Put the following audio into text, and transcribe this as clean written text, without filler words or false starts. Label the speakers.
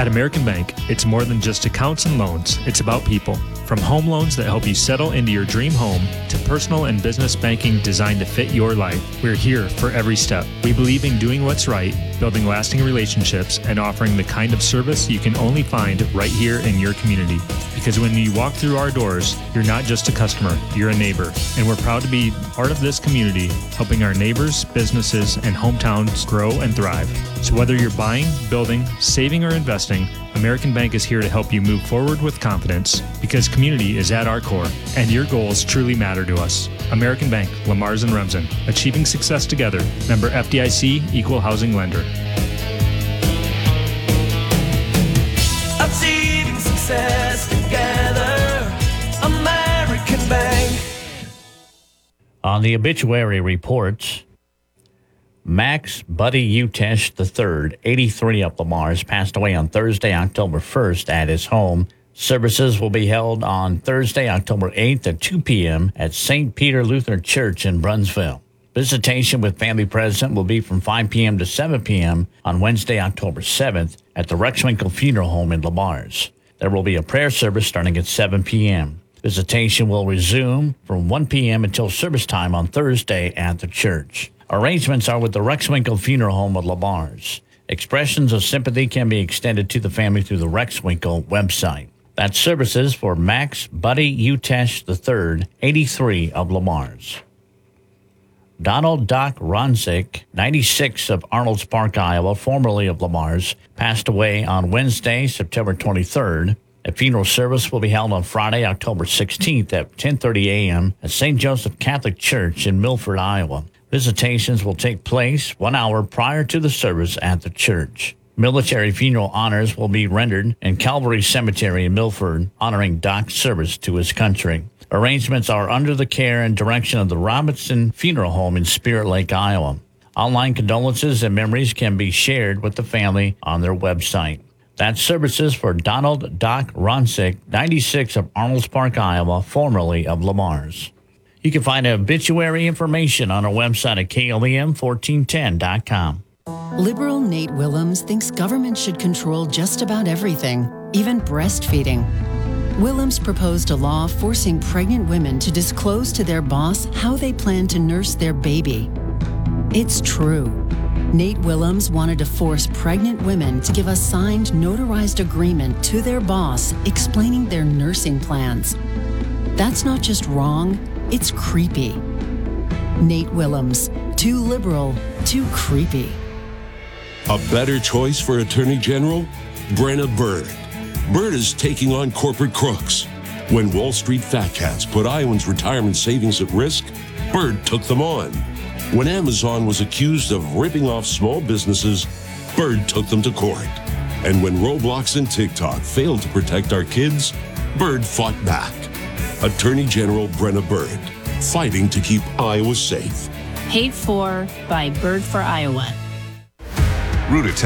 Speaker 1: At American Bank, it's more than just accounts and loans. It's about people. From home loans that help you settle into your dream home to personal and business banking designed to fit your life, we're here for every step. We believe in doing what's right, building lasting relationships, and offering the kind of service you can only find right here in your community. Because when you walk through our doors, you're not just a customer, you're a neighbor. And we're proud to be part of this community, helping our neighbors, businesses, and hometowns grow and thrive. So whether you're buying, building, saving, or investing, American Bank is here to help you move forward with confidence because community is at our core and your goals truly matter to us. American Bank, Lamar's and Remsen, achieving success together. Member FDIC, Equal Housing Lender.
Speaker 2: Achieving success together. American Bank.
Speaker 3: On the obituary reports, Max Buddy Utesh III, 83 of Lamar's, passed away on Thursday, October 1st at his home. Services will be held on Thursday, October 8th at 2 p.m. at St. Peter Lutheran Church in Brunsville. Visitation with family present will be from 5 p.m. to 7 p.m. on Wednesday, October 7th at the Rexwinkle Funeral Home in Lamar's. There will be a prayer service starting at 7 p.m. Visitation will resume from 1 p.m. until service time on Thursday at the church. Arrangements are with the Rexwinkle Funeral Home of Lamar's. Expressions of sympathy can be extended to the family through the Rexwinkle website. That's services for Max Buddy Utesh III, 83 of Lamar's. Donald Doc Ronzik, 96 of Arnolds Park, Iowa, formerly of Lamar's, passed away on Wednesday, September 23rd. A funeral service will be held on Friday, October 16th at 10:30 a.m. at St. Joseph Catholic Church in Milford, Iowa. Visitations will take place 1 hour prior to the service at the church. Military funeral honors will be rendered in Calvary Cemetery in Milford, honoring Doc's service to his country. Arrangements are under the care and direction of the Robinson Funeral Home in Spirit Lake, Iowa. Online condolences and memories can be shared with the family on their website. That's services for Donald Doc Ronzik, 96 of Arnolds Park, Iowa, formerly of Lamar's. You can find obituary information on our website at KLEM1410.com.
Speaker 4: Liberal Nate Willems thinks government should control just about everything, even breastfeeding. Willems proposed a law forcing pregnant women to disclose to their boss how they plan to nurse their baby. It's true. Nate Willems wanted to force pregnant women to give a signed, notarized agreement to their boss explaining their nursing plans. That's not just wrong, it's creepy. Nate Willems, too liberal, too creepy.
Speaker 5: A better choice for Attorney General? Brenna Bird. Bird is taking on corporate crooks. When Wall Street fat cats put Iowans' retirement savings at risk, Bird took them on. When Amazon was accused of ripping off small businesses, Bird took them to court. And when Roblox and TikTok failed to protect our kids, Bird fought back. Attorney General Brenna Bird, fighting to keep Iowa safe.
Speaker 6: Paid for by Bird for Iowa.
Speaker 7: Root